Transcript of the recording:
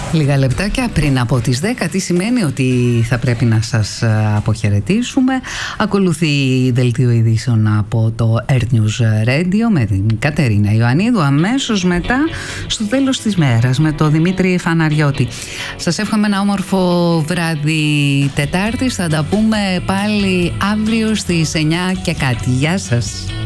Λίγα λεπτάκια πριν από τις 10, τι σημαίνει ότι θα πρέπει να σας αποχαιρετήσουμε. Ακολουθεί δελτίο ειδήσεων από το Earth News Radio με την Κατερίνα Ιωαννίδου. Αμέσως μετά, στο τέλος της μέρας, με τον Δημήτρη Φαναριώτη. Σας εύχομαι ένα όμορφο βράδυ Τετάρτης. Θα τα πούμε πάλι αύριο στις 9 και κάτι. Γεια σας.